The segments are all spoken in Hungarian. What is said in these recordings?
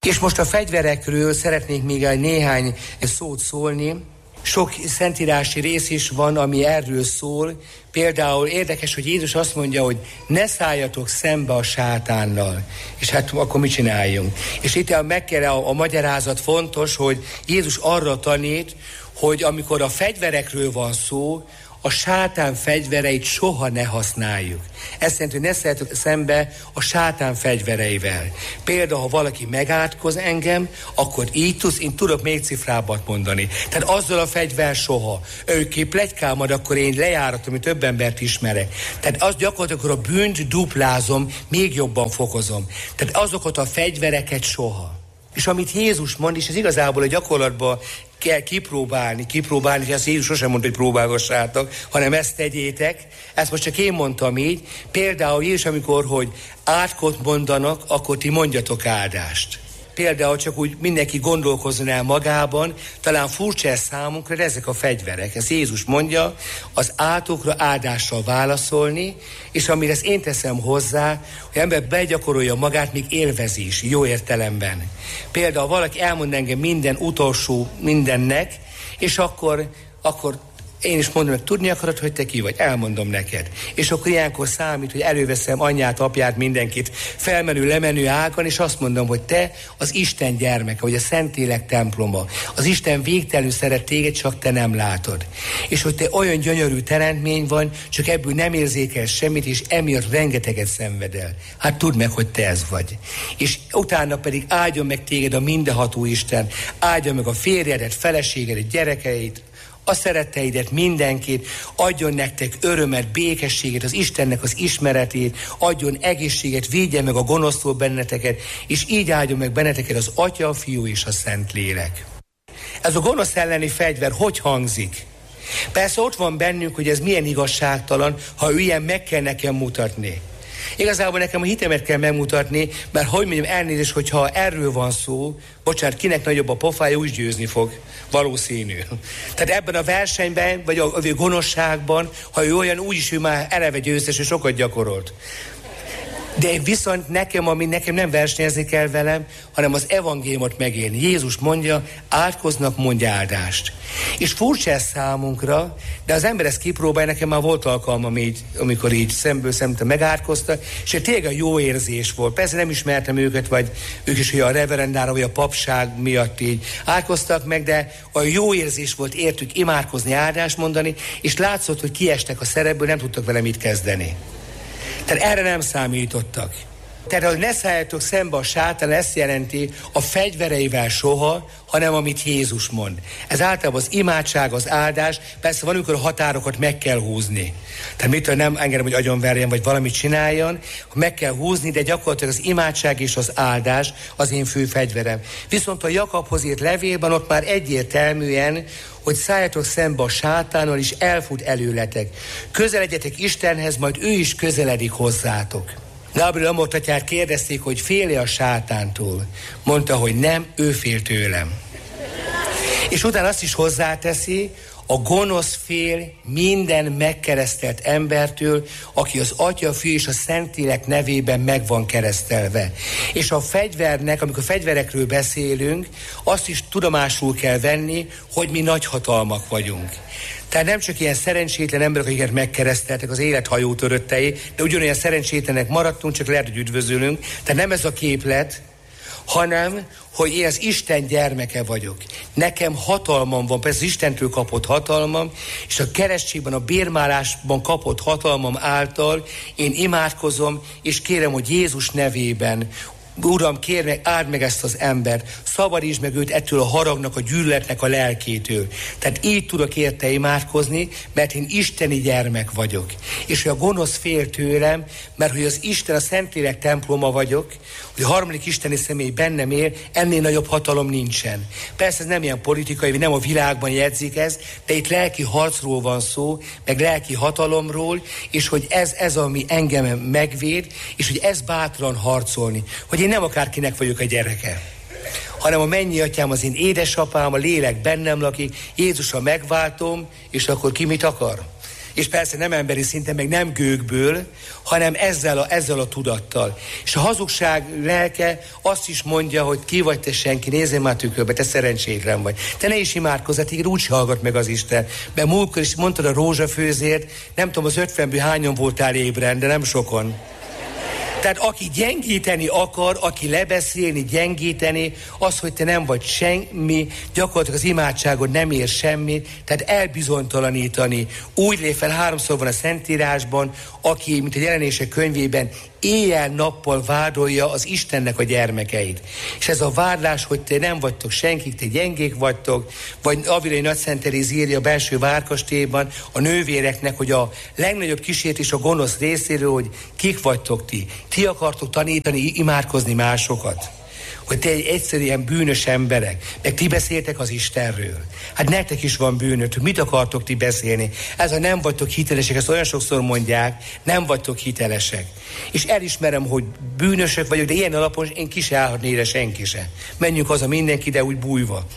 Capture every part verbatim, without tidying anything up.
És most a fegyverekről szeretnék még egy néhány szót szólni. Sok szentírási rész is van, ami erről szól. Például érdekes, hogy Jézus azt mondja, hogy ne szálljatok szembe a sátánnal. És hát akkor mit csináljunk? És itt meg kell a, a magyarázat fontos, hogy Jézus arra tanít, hogy amikor a fegyverekről van szó, a sátán fegyvereit soha ne használjuk. Ez jelenti, hogy ne szálljatok szembe a sátán fegyvereivel. Például, ha valaki megátkoz engem, akkor így tudsz, én tudok még cifrábbat mondani. Tehát azzal a fegyver soha. Ő ki pletykálmad, akkor én lejáratom, hogy több embert ismerek. Tehát az gyakorlatilag a bűnt duplázom, még jobban fokozom. Tehát azokat a fegyvereket soha. És amit Jézus mond, és ez igazából a gyakorlatban kell kipróbálni, kipróbálni, és ezt Jézus sosem mondta, hogy próbálgassátok, hanem ezt tegyétek. Ezt most csak én mondtam így. Például Jézus, amikor, hogy átkot mondanak, akkor ti mondjatok áldást. Például csak úgy mindenki gondolkozzon el magában, talán furcsa ez számunkra, de ezek a fegyverek. Ez Jézus mondja, az átokra áldással válaszolni, és amire ezt én teszem hozzá, hogy ember begyakorolja magát, még élvezi is, jó értelemben. Például valaki elmond engem minden utolsó mindennek, és akkor, akkor én is mondom, hogy tudni akarod, hogy te ki vagy, elmondom neked. És akkor ilyenkor számít, hogy előveszem anyját, apját, mindenkit felmenő, lemenő ágon, és azt mondom, hogy te az Isten gyermeke, vagy a Szentlélek temploma. Az Isten végtelenül szeret téged, csak te nem látod. És hogy te olyan gyönyörű teremtmény van, csak ebből nem érzékelsz semmit, és emiatt rengeteget szenvedel. Hát tudd meg, hogy te ez vagy. És utána pedig áldjon meg téged a mindenható Isten, áldjon meg a férjedet, feleségedet, gyerekeit, a szeretteidet, mindenkit, adjon nektek örömet, békességet, az Istennek az ismeretét, adjon egészséget, védje meg a gonosztól benneteket, és így áldjon meg benneteket az Atya, a Fiú és a Szentlélek. Ez a gonosz elleni fegyver hogy hangzik? Persze ott van bennünk, hogy ez milyen igazságtalan, ha ő ilyen meg kell nekem mutatni. Igazából nekem a hitemet kell megmutatni, mert hogy mondjam, elnézést, hogyha erről van szó, bocsánat, kinek nagyobb a pofája, úgy győzni fog. Valószínű. Tehát ebben a versenyben, vagy a, a gonoszságban, ha ő olyan, úgyis ő már eleve győztes, és sokat gyakorolt. De viszont nekem, ami nekem nem versenyezni kell velem, hanem az evangéliumot megélni. Jézus mondja, átkoznak, mondja áldást. És furcsa ez számunkra, de az ember ezt kipróbálja, nekem már volt alkalmam így, amikor így szemből szembe megátkoztak, és tényleg a jó érzés volt. Persze nem ismertem őket, vagy ők is, hogy a reverendára, vagy a papság miatt így átkoztak meg, de a jó érzés volt értük imádkozni, áldást mondani, és látszott, hogy kiestek a szerepből, nem tudtak vele mit kezdeni. Tehát erre nem számítottak. Tehát, hogy ne szálljatok szembe a sátán, ezt jelenti a fegyvereivel soha, hanem amit Jézus mond. Ez általában az imádság, az áldás, persze van, amikor a határokat meg kell húzni. Tehát mitől nem engedem, hogy agyonverjen, vagy valamit csináljon, meg kell húzni, de gyakorlatilag az imádság és az áldás az én fő fegyverem. Viszont a Jakabhoz írt levélben ott már egyértelműen, hogy szálljatok szembe a sátánnal, és elfut előletek. Közeledjetek Istenhez, majd ő is közeledik hozzátok. Gabriel Amottatyát kérdezték, hogy fél-e a sátántól. Mondta, hogy nem, ő fél tőlem. És utána azt is hozzáteszi, a gonosz fél minden megkeresztelt embertől, aki az Atya, a Fiú és a Szentlélek nevében meg van keresztelve. És a fegyvernek, amikor fegyverekről beszélünk, azt is tudomásul kell venni, hogy mi nagyhatalmak vagyunk. Tehát nem csak ilyen szerencsétlen emberek, akiket megkereszteltek, az élet hajótöröttei, de ugyanolyan szerencsétlenek maradtunk, csak lehet, hogy üdvözölünk. Tehát nem ez a képlet, hanem, hogy én az Isten gyermeke vagyok. Nekem hatalmam van, persze Istentől kapott hatalmam, és a keresztségben, a bérmálásban kapott hatalmam által én imádkozom, és kérem, hogy Jézus nevében, Uram, kérj meg, áld meg ezt az embert, szabadítsd meg őt ettől a haragnak, a gyűlöletnek a lelkétől. Tehát így tudok érte imádkozni, mert én isteni gyermek vagyok. És hogy a gonosz fél tőlem, mert hogy az Isten, a Szentlélek temploma vagyok, hogy a harmadik isteni személy bennem él, ennél nagyobb hatalom nincsen. Persze ez nem ilyen politikai, nem a világban jegyzik ez, de itt lelki harcról van szó, meg lelki hatalomról, és hogy ez, ez ami engem megvéd, és hogy ez bátran harcolni. Hogy én nem akárkinek vagyok a gyereke, hanem a mennyi atyám az én édesapám, a lélek bennem lakik, Jézus a megváltom, és akkor ki mit akar? És persze nem emberi szinten, meg nem gőgből, hanem ezzel a, ezzel a tudattal. És a hazugság lelke azt is mondja, hogy ki vagy te senki, nézzél már tükörbe, te szerencsétlen vagy. Te ne is imádkozz, téged úgy hallgat meg az Isten. Mert múltkor is mondtad a rózsafőzért, nem tudom, az ötvenből hányan voltál ébren, de nem sokon. Tehát aki gyengíteni akar, aki lebeszélni, gyengíteni, az, hogy te nem vagy semmi, gyakorlatilag az imádságod nem ér semmit, tehát elbizonytalanítani. Úgy lép fel, háromszor van a Szentírásban, aki, mint a Jelenések könyvében, éjjel-nappal vádolja az Istennek a gyermekeit. És ez a vádlás, hogy te nem vagytok senkik, te gyengék vagytok, vagy Avilai Nagy Szent Teréz írja a belső várkastélyban a nővéreknek, hogy a legnagyobb kísértés a gonosz részéről, hogy kik vagytok ti. Ti akartok tanítani, imádkozni másokat. Hogy te egy egyszerűen bűnös emberek, meg ti beszéltek az Istenről. Hát nektek is van bűnötök, mit akartok ti beszélni? Ez a nem vagytok hitelesek, ezt olyan sokszor mondják, nem vagytok hitelesek. És elismerem, hogy bűnösök vagyok, de ilyen alapon én ki se állhatni ide senki se. Menjünk haza mindenki, de úgy bújva.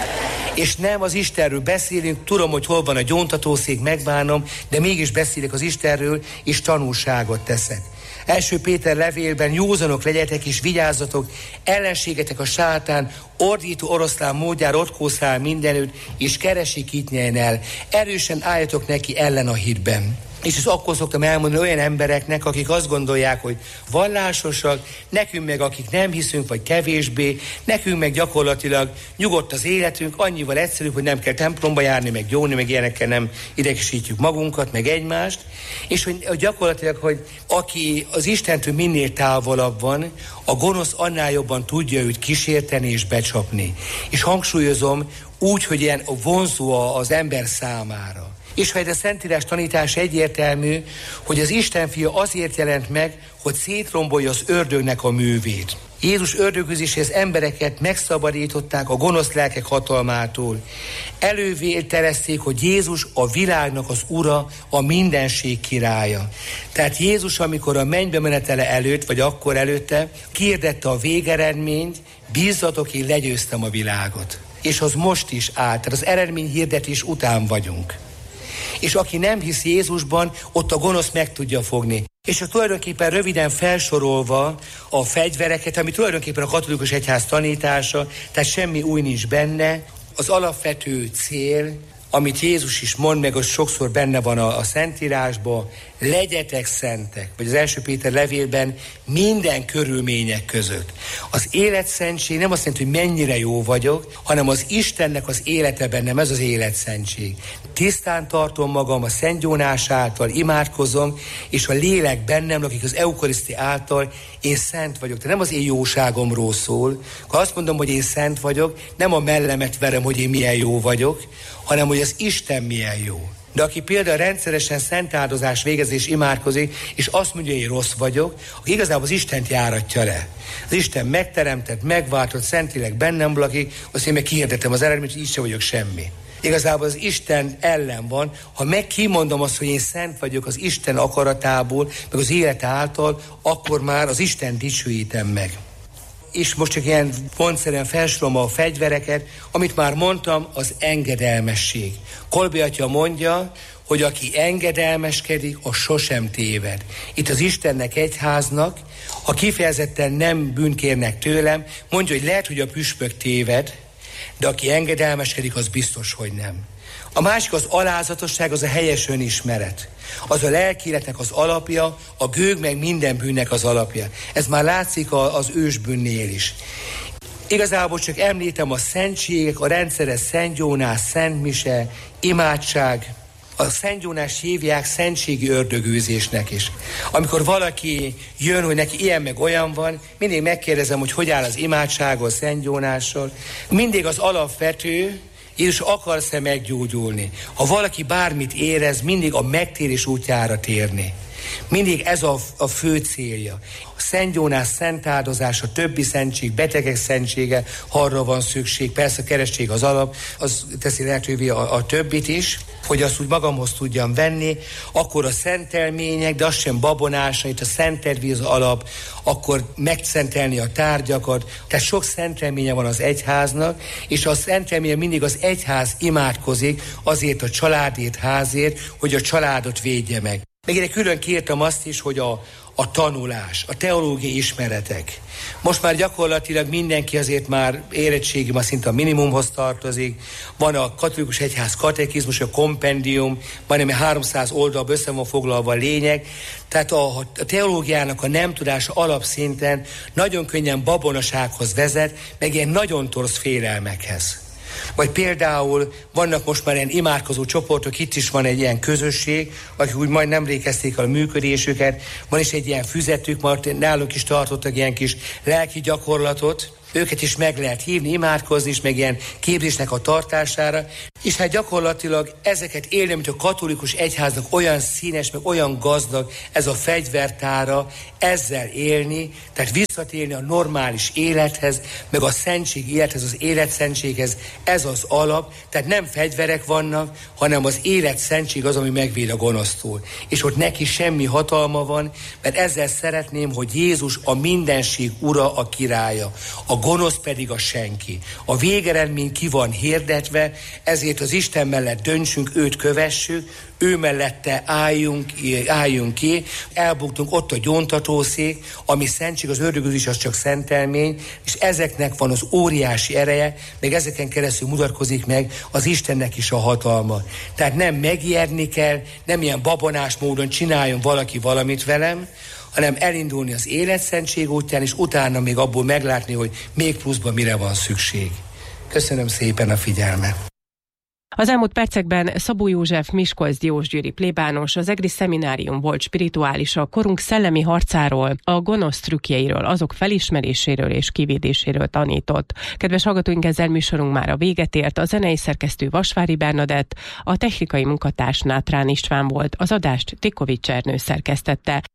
És nem az Istenről beszélünk, tudom, hogy hol van a gyóntatószék, megbánom, de mégis beszélek az Istenről, és tanulságot teszek. Első Péter levélben józanok legyetek és vigyázzatok, ellenségetek a sátán, ordító oroszlán módjára ott kószál mindenütt, és keresi, kit nyeljen el. Erősen álljatok neki ellen a hitben. És ezt akkor szoktam elmondani olyan embereknek, akik azt gondolják, hogy vallásosak, nekünk meg akik nem hiszünk, vagy kevésbé, nekünk meg gyakorlatilag nyugodt az életünk, annyival egyszerűbb, hogy nem kell templomba járni, meg gyónni, meg ilyenekkel nem idegesítjük magunkat, meg egymást, és hogy gyakorlatilag, hogy aki az Istentől minél távolabb van, a gonosz annál jobban tudja őt kísérteni és becsapni. És hangsúlyozom úgy, hogy ilyen vonzó az ember számára. És ha ez a Szentírás tanítás egyértelmű, hogy az Isten fia azért jelent meg, hogy szétrombolja az ördögnek a művét. Jézus ördögüzéséhez embereket megszabadították a gonosz lelkek hatalmától. Elővélterezték, hogy Jézus a világnak az ura, a mindenség királya. Tehát Jézus, amikor a mennybe menetele előtt, vagy akkor előtte, kiirdette a végeredményt, bízzatok, én legyőztem a világot. És az most is áll, tehát az eredmény hirdetés után vagyunk. És aki nem hisz Jézusban, ott a gonosz meg tudja fogni. És a tulajdonképpen röviden felsorolva a fegyvereket, ami tulajdonképpen a katolikus egyház tanítása, tehát semmi új nincs benne, az alapvető cél, amit Jézus is mond, meg az sokszor benne van a, a Szentírásban, legyetek szentek, vagy az első Péter levélben minden körülmények között. Az életszentség nem azt jelenti, hogy mennyire jó vagyok, hanem az Istennek az élete bennem, ez az életszentség. Tisztán tartom magam a szentgyónás által, imádkozom, és a lélek bennem lakik az eukarisztia által, én szent vagyok. De nem az én jóságomról szól. Ha azt mondom, hogy én szent vagyok, nem a mellemet verem, hogy én milyen jó vagyok, hanem hogy az Isten milyen jó. De aki például rendszeresen szentáldozás végezés imádkozik, és azt mondja, hogy én rossz vagyok, akkor igazából az Istent járatja le. Az Isten megteremtett, megváltott, szentileg bennem lakik, azt én meg kihirdetem az eredményt, hogy így sem vagyok semmi. Igazából az Isten ellen van, ha meg kimondom azt, hogy én szent vagyok az Isten akaratából, meg az élete által, akkor már az Isten dicsőítem meg. És most csak ilyen pontszerűen felsorolom a fegyvereket, amit már mondtam, az engedelmesség. Kolbé atya mondja, hogy aki engedelmeskedik, az sosem téved. Itt az Istennek, egyháznak, ha kifejezetten nem bűnkérnek tőlem, mondja, hogy lehet, hogy a püspök téved, de aki engedelmeskedik, az biztos, hogy nem. A másik az alázatosság, az a helyes önismeret. Az a lelkiletnek az alapja, a gőg meg minden bűnnek az alapja. Ez már látszik az ősbűnnél is. Igazából csak említem a szentségek, a rendszeres szentgyónás, szentmise, imádság. A szentgyónást hívják szentségi ördögűzésnek is. Amikor valaki jön, hogy neki ilyen meg olyan van, mindig megkérdezem, hogy hogy áll az imádsággal, szentgyónással. Mindig az alapvető, Jézus akarsz-e meggyógyulni? Ha valaki bármit érez, mindig a megtérés útjára térni. Mindig ez a, a fő célja. A Szent Jónás szentáldozás, a többi szentség, betegek szentsége, arra van szükség, persze a keresztség az alap, az teszi lehetővé a, a többit is, hogy azt úgy magamhoz tudjam venni, akkor a szentelmények, de az sem babonás, itt a szentervi az alap, akkor megszentelni a tárgyakat, tehát sok szentelménye van az egyháznak, és a szentelménye mindig az egyház imádkozik azért a családért, házért, hogy a családot védje meg. Meg én külön kértem azt is, hogy a, a tanulás, a teológiai ismeretek. Most már gyakorlatilag mindenki azért már érettségi, már szinte a minimumhoz tartozik. Van a katolikus egyház katekizmus, a kompendium, majdnem háromszáz oldalban össze van foglalva a lényeg. Tehát a, a teológiának a nem tudása alapszinten nagyon könnyen babonasághoz vezet, meg ilyen nagyon torz félelmekhez. Vagy például vannak most már ilyen imádkozó csoportok, itt is van egy ilyen közösség, akik úgy majd nemrég kezdték el a működésüket, van is egy ilyen füzetük, mert nálunk is tartottak ilyen kis lelki gyakorlatot, őket is meg lehet hívni, imádkozni is, meg ilyen képzésnek a tartására, és hát gyakorlatilag ezeket élni, mint a katolikus egyháznak olyan színes, meg olyan gazdag ez a fegyvertára, ezzel élni, tehát visszatérni a normális élethez, meg a szentség élethez, az életszentséghez, ez az alap, tehát nem fegyverek vannak, hanem az életszentség az, ami megvéd a gonosztól. És ott neki semmi hatalma van, mert ezzel szeretném, hogy Jézus a mindenség ura, a királya, a gonosz pedig a senki. A végeredmény ki van hirdetve, ezért az Isten mellett döntsünk, őt kövessük, ő mellette álljunk, álljunk ki, elbuktunk ott a gyóntatószék, ami szentség, az ördögüz is az csak szentelmény, és ezeknek van az óriási ereje, meg ezeken keresztül mutatkozik meg az Istennek is a hatalma. Tehát nem megijedni kell, nem ilyen babonás módon csináljon valaki valamit velem, hanem elindulni az életszentség útján, és utána még abból meglátni, hogy még pluszban mire van szükség. Köszönöm szépen a figyelmet! Az elmúlt percekben Szabó József Miskolc diósgyőri plébános, az egri szeminárium volt spirituális a korunk szellemi harcáról, a gonosz trükkjeiről, azok felismeréséről és kivédéséről tanított. Kedves hallgatóink, ezzel műsorunk már a véget ért. A zenei szerkesztő Vasvári Bernadett, a technikai munkatárs Nátrán István volt, az adást Tikovics Ernő szerkesztette.